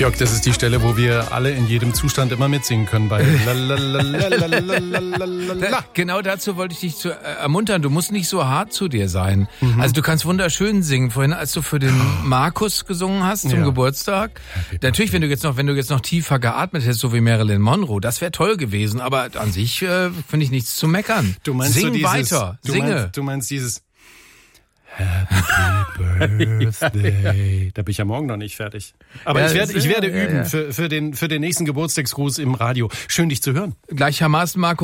Jörg, das ist die Stelle, wo wir alle in jedem Zustand immer mitsingen können bei Genau dazu wollte ich dich ermuntern. Du musst nicht so hart zu dir sein. Also du kannst wunderschön singen. Vorhin, als du für den Markus gesungen hast zum Geburtstag. Natürlich, wenn du jetzt noch tiefer geatmet hättest, so wie Marilyn Monroe, das wäre toll gewesen. Aber an sich finde ich nichts zu meckern. Sing weiter, singe. Du meinst dieses Happy Birthday. Da bin ich ja morgen noch nicht fertig. Aber ich werde üben für den nächsten Geburtstagsgruß im Radio. Schön, dich zu hören. Gleichermaßen, Markus.